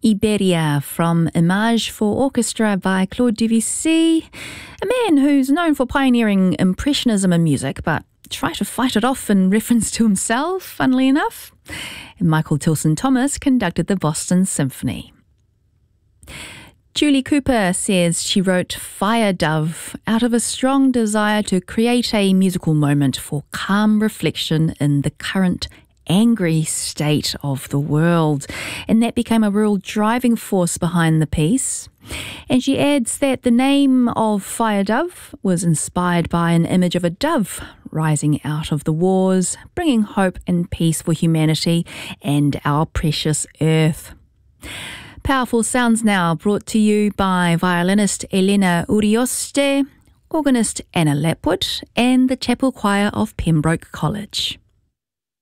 Iberia from Image for Orchestra by Claude Debussy, a man who's known for pioneering Impressionism in music, but tried to fight it off in reference to himself, funnily enough. And Michael Tilson Thomas conducted the Boston Symphony. Julie Cooper says she wrote Fire Dove out of a strong desire to create a musical moment for calm reflection in the current angry state of the world, and that became a real driving force behind the piece. And she adds that the name of Fire Dove was inspired by an image of a dove rising out of the wars, bringing hope and peace for humanity and our precious earth. Powerful sounds now, brought to you by violinist Elena Urioste, organist Anna Lapwood, and the Chapel Choir of Pembroke College.